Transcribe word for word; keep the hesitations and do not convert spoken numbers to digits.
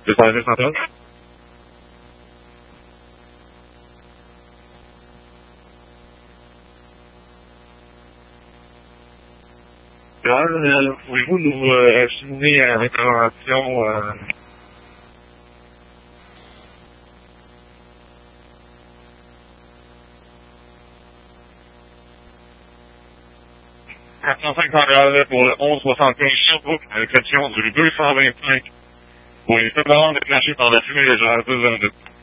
Le service central? Euh, Pouvez-vous nous euh, assigner à l'intervention euh, quatre cent cinq Montréal pour le onze soixante-quinze Sherbrooke avec l'option du deux cent vingt-cinq pour une demande déclenchée par la fumée légère deux vingt-deux.